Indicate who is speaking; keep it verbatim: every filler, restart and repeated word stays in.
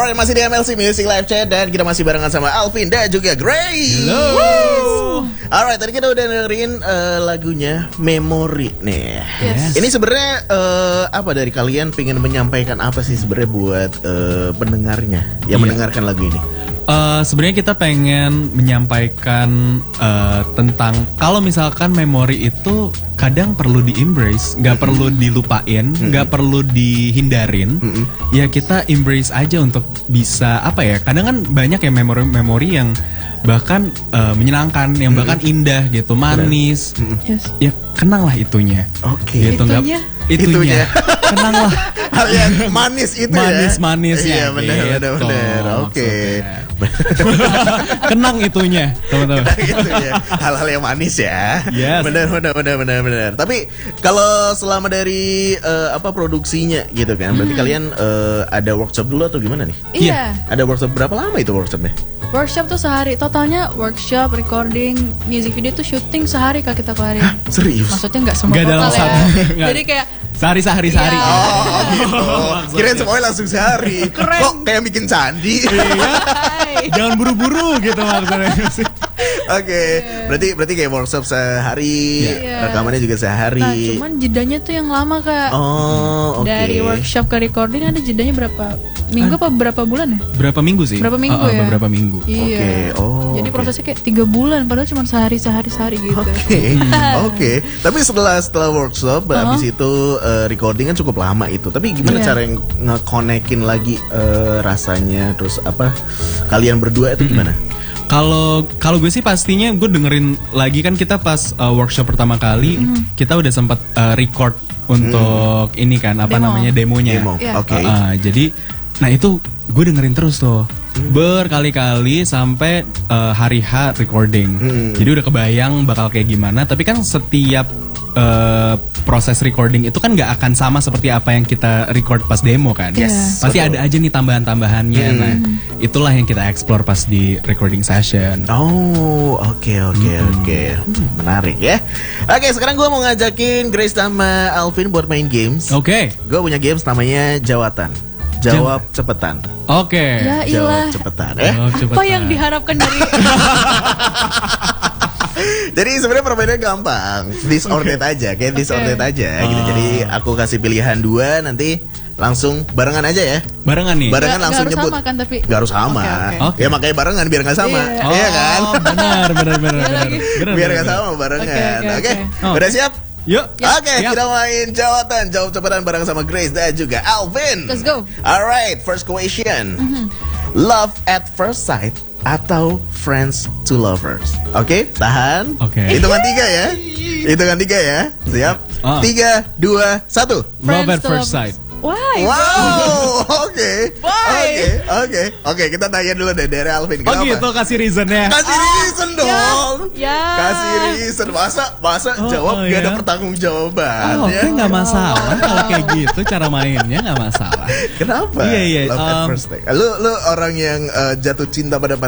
Speaker 1: Alright, masih di M L C Music Live Chat dan kita masih barengan sama Alvin dan juga Grace.
Speaker 2: Hello.
Speaker 1: Alright, tadi kita udah dengerin uh, lagunya Memory nih.
Speaker 2: Yes.
Speaker 1: Ini sebenarnya uh, apa dari kalian pengen menyampaikan apa sih sebenarnya buat uh, pendengarnya yang
Speaker 2: Iya.
Speaker 1: mendengarkan lagu ini?
Speaker 2: Uh, sebenarnya kita pengen menyampaikan uh, tentang kalau misalkan memori itu kadang perlu di embrace, nggak mm-hmm. perlu dilupain, nggak mm-hmm. perlu dihindarin. Mm-hmm. Ya kita embrace aja untuk bisa apa ya? Kadang kan banyak ya memori-memori yang bahkan uh, menyenangkan, yang bahkan mm-hmm. indah gitu, manis. Mm-hmm.
Speaker 3: Yes.
Speaker 2: Ya kenanglah itunya.
Speaker 1: Oke. Okay.
Speaker 2: Gitu,
Speaker 3: itunya.
Speaker 2: Gak, itunya. Kenanglah.
Speaker 1: Hal yang manis itu
Speaker 2: manis,
Speaker 1: ya.
Speaker 2: Manis
Speaker 1: Iya,
Speaker 2: ya.
Speaker 1: benar benar benar. Oke.
Speaker 2: Kenang itunya, teman-teman.
Speaker 1: Kenang itunya. Hal-hal yang manis ya.
Speaker 2: Yes.
Speaker 1: Benar benar benar benar benar. Tapi kalau selama dari uh, apa produksinya gitu kan, berarti hmm. kalian uh, ada workshop dulu atau gimana nih?
Speaker 3: Iya.
Speaker 1: Ada workshop berapa lama itu workshopnya?
Speaker 3: Workshop tuh sehari, totalnya workshop, recording, music video tuh syuting sehari kak kita kelarin.
Speaker 1: Hah, serius?
Speaker 3: Maksudnya nggak semua
Speaker 2: Gak
Speaker 3: total
Speaker 2: dalam
Speaker 3: ya.
Speaker 2: satu.
Speaker 3: Jadi kayak
Speaker 2: sehari sehari sehari.
Speaker 3: Iya.
Speaker 1: Oh gitu. Kirain semuanya langsung sehari.
Speaker 3: Keren.
Speaker 1: Kok kayak bikin candi?
Speaker 2: Iya. Jangan buru-buru gitu maksudnya.
Speaker 1: Oke, okay. berarti berarti kayak workshop sehari,
Speaker 3: yeah.
Speaker 1: rekamannya juga sehari.
Speaker 3: Nah, cuman jedanya tuh yang lama kak.
Speaker 1: Oh, oke. Okay.
Speaker 3: Dari workshop ke recording ada jedanya berapa minggu apa berapa bulan ya?
Speaker 2: Berapa minggu sih?
Speaker 3: Berapa minggu
Speaker 2: uh, uh,
Speaker 3: ya?
Speaker 2: Beberapa minggu.
Speaker 3: Iya.
Speaker 1: Okay. Oh.
Speaker 3: Jadi
Speaker 1: okay.
Speaker 3: prosesnya kayak tiga bulan, padahal cuma sehari sehari sehari gitu.
Speaker 1: Oke, okay. hmm. oke. Okay. Tapi setelah setelah workshop, uh-huh. habis itu uh, recording kan cukup lama itu. Tapi gimana yeah. cara yang nge-connectin lagi uh, rasanya, terus apa? Kalian berdua itu gimana?
Speaker 2: Kalau kalau gue sih pastinya gue dengerin lagi kan kita pas uh, workshop pertama kali mm. kita udah sempat uh, record untuk mm. ini kan apa
Speaker 3: Demo.
Speaker 2: namanya demonya.
Speaker 1: Demo.
Speaker 3: Yeah.
Speaker 1: Oke. Okay.
Speaker 2: Uh, uh, jadi nah itu gue dengerin terus tuh mm. berkali-kali sampai uh, hari H recording. Mm. Jadi udah kebayang bakal kayak gimana. Tapi kan setiap Uh, proses recording itu kan nggak akan sama seperti apa yang kita record pas demo kan.
Speaker 1: Yes,
Speaker 2: pasti
Speaker 1: betul.
Speaker 2: ada aja nih tambahan-tambahannya. Hmm. Nah, itulah yang kita explore pas di recording session.
Speaker 1: Oh, oke okay, oke okay, hmm. oke. Okay. Hmm, menarik ya. Oke, okay, sekarang gue mau ngajakin Grace sama Alvin buat main games.
Speaker 2: Oke. Okay.
Speaker 1: Gue punya games namanya Jawatan. Jawab Jaw- cepetan.
Speaker 2: Oke. Okay.
Speaker 3: Ya,
Speaker 1: jawab cepetan ya.
Speaker 2: Jawab cepetan.
Speaker 3: Apa yang diharapkan dari
Speaker 1: Jadi sebenarnya permainannya gampang, this or that aja, kayak this or that aja gitu. Jadi aku kasih pilihan dua, nanti langsung barengan aja ya.
Speaker 2: Barengan nih.
Speaker 1: Barengan
Speaker 3: Gak,
Speaker 1: langsung
Speaker 3: gak harus
Speaker 1: nyebut.
Speaker 3: sama kan tapi.
Speaker 1: Gak harus sama.
Speaker 3: Okay, okay.
Speaker 2: Okay.
Speaker 1: Ya makanya barengan biar gak sama.
Speaker 3: Iya
Speaker 2: Oh,
Speaker 1: iya kan?
Speaker 2: Benar, benar, benar,
Speaker 3: Iya
Speaker 2: benar.
Speaker 3: lagi.
Speaker 2: benar.
Speaker 1: Biar
Speaker 2: benar,
Speaker 1: gak sama barengan.
Speaker 3: Oke,
Speaker 1: Oke,
Speaker 3: oke,
Speaker 1: okay.
Speaker 3: oke.
Speaker 2: Oh.
Speaker 1: Udah siap?
Speaker 2: Yuk.
Speaker 1: Oke, okay,
Speaker 2: Yep.
Speaker 1: kita main jawatan, jawab cepetan bareng sama Grace dan juga Alvin.
Speaker 3: Let's go.
Speaker 1: Alright, first question.
Speaker 3: Mm-hmm.
Speaker 1: Love at first sight atau friends to lovers? Oke, okay, tahan.
Speaker 2: Oke. Okay.
Speaker 1: Hitungan tiga ya. Hitungan tiga ya. Siap?
Speaker 2: Uh.
Speaker 1: Tiga, dua, satu.
Speaker 2: Love at
Speaker 3: to
Speaker 2: first
Speaker 3: lovers.
Speaker 2: sight.
Speaker 3: Why?
Speaker 1: Wow, oke,
Speaker 3: Why?
Speaker 1: oke, oke, oke. Kita tanya dulu deh dari Alvin.
Speaker 2: Oh
Speaker 1: Kenapa?
Speaker 2: gitu, kasih reasonnya.
Speaker 1: Kasih reason dong.
Speaker 3: Ya.
Speaker 1: Kasih reason. Masa, masa
Speaker 2: Oh,
Speaker 1: jawab
Speaker 2: oh,
Speaker 1: gak ada
Speaker 2: ya?
Speaker 1: pertanggungjawaban
Speaker 2: Oh,
Speaker 1: ya?
Speaker 2: oke, nggak masalah kalau kayak gitu cara mainnya nggak masalah.
Speaker 1: Kenapa?
Speaker 2: Iya, iya,
Speaker 1: Love at
Speaker 2: um,
Speaker 1: first sight. Lu, lu orang yang uh, jatuh cinta pada